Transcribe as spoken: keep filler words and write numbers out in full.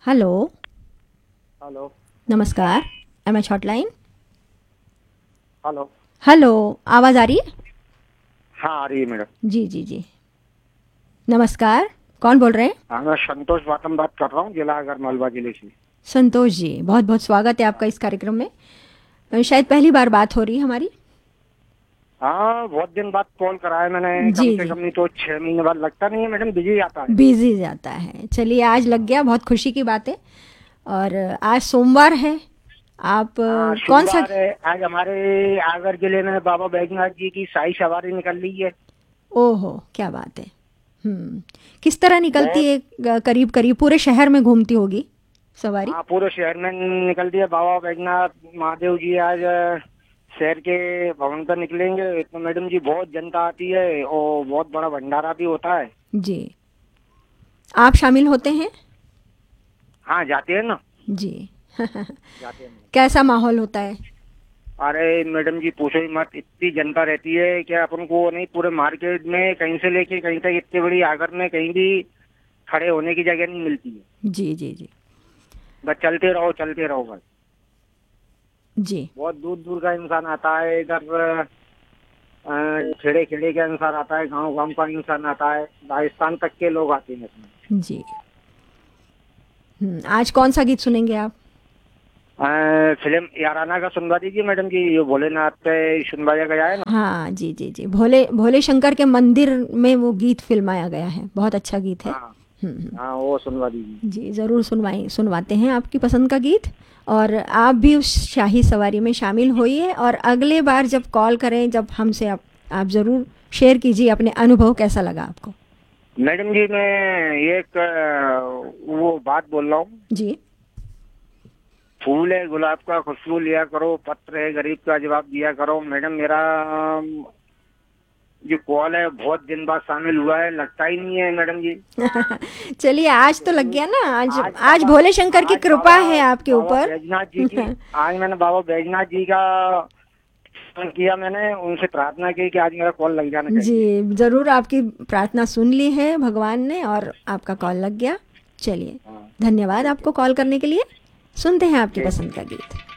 Hello. Hello. नमस्कार। M H hotline. Hello. Hello, आवाज़ आ रही है? हाँ आ रही है मैडम। जी जी जी। नमस्कार, कौन बोल रहे हैं? हाँ मैं संतोष वातम बात कर रहा हूँ, जिला आगर मालवा जिले से। संतोष जी, बहुत बहुत स्वागत है आपका इस कार्यक्रम में। अ, शायद पहली बार बात हो रही है हमारी। हाँ बहुत दिन बाद कॉल करा है मैंने, कम जी से जी। कम नहीं तो छह महीने बाद। लगता नहीं है मैडम, बिजी आता है। बिजी जाता है, चलिए आज लग गया, बहुत खुशी की बात है। और आज सोमवार है। आप हाँ अ, कौन सा? शुक्रवार है आज। हमारे आगर जिले में बाबा बैजनाथ जी की शाही सवारी निकल रही है। ओहो, क्या बात है। हम्म। किस तरह निकलती बहुत। है? अ, करीब करीब पूरे शहर में घूमती होगी सवारी? हाँ पूरे शहर में निकल रही है। बाबा बैजनाथ महादेव जी आज अ, शहर के भवन पर निकलेंगे। तो मैडम जी बहुत जनता आती है और बहुत बड़ा भंडारा भी होता है। जी। आप शामिल होते हैं? हाँ जाते हैं ना। जी। जाते हैं। कैसा माहौल होता है? अरे मैडम जी पूछो ही मत, इतनी जनता रहती है कि अपन को नहीं, पूरे मार्केट में कहीं से लेके कहीं तक इतनी बड़ी आगर में कहीं भी खड़े होने की जगह नहीं मिलती है। जी जी जी। बस चलते रहो चलते रहो बस। जी। बहुत दूर दूर का इंसान आता है इधर। अ, खेड़े खेड़े का इंसान आता है, गांव गांव का इंसान आता है, राजस्थान तक के लोग आते हैं इसमें। जी। हम्म, आज कौन सा गीत सुनेंगे आप? अ, फिल्म याराना का सुनवा दीजिए मैडम जी। ये भोलेनाथ पे सुनवाया गया है ना। हाँ जी जी जी, भोले भोले शंकर के मंदिर में वो गीत फिल्माया गया है, बहुत अच्छा गीत है। हाँ। हम्म हम्म। हाँ वो सुनवा दीजिए। जी, ज़रूर सुनवाई सुनवाते हैं आपकी पसंद का गीत। और आप भी उस शाही सवारी में शामिल होइए, और अगले बार जब कॉल करें, जब हमसे आप, आप ज़रूर शेयर कीजिए अपने अनुभव, कैसा लगा आपको। मैडम जी मैं एक अ, वो बात बोल रहा हूँ। जी। फूल है गुलाब का, खुशबू लिया करो। पत्र है गरीब का, जवाब दिया करो। मैडम मेरा अम, जो कॉल है बहुत दिन बाद शामिल हुआ है, लगता ही नहीं है मैडम जी। चलिए, आज तो लग गया ना। आज आज आज बाबा भोले शंकर की आज कृपा बाबा है आपके बाबा ऊपर। बैजनाथ जी की आज मैंने बाबा बैजनाथ जी का फोन किया। मैंने उनसे प्रार्थना की कि आज मेरा कॉल लग जाना जी, चाहिए। ज़रूर आपकी प्रार्थना सुन ली है भगवान ने, और आपका कॉल लग गया। चलिए, हाँ धन्यवाद ठीक है। आपको कॉल करने के लिए। सुनते हैं आपकी ठीक। पसंद का गीत।